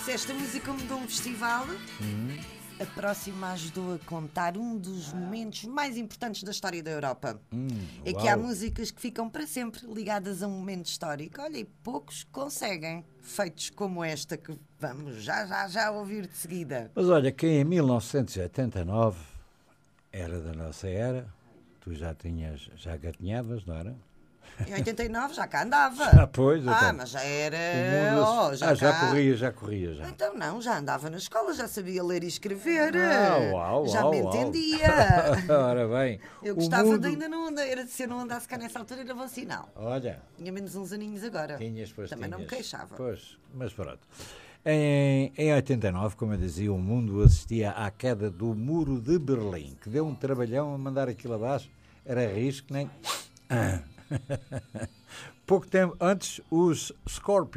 se esta música mudou um festival, a próxima ajudou a contar um dos momentos mais importantes da história da Europa. É que há músicas que ficam para sempre ligadas a um momento histórico. Olha, e poucos conseguem, feitos como esta que vamos já ouvir de seguida. Mas olha, que em 1989 era da nossa era, tu já gatinhavas, não era? Em 89 já cá andava. Pois, então. Mas já era... Já corria. Então não, já andava na escola, já sabia ler e escrever. Já me entendia. Ora bem. Eu gostava de ainda não andar, se eu não andasse cá nessa altura era bom sinal. Olha. Tinha menos uns aninhos agora. Também não me queixava. Pois, mas pronto. Em 89, como eu dizia, o mundo assistia à queda do Muro de Berlim, que deu um trabalhão a mandar aquilo abaixo. Era risco, nem... Pouco tempo antes, os Scorpions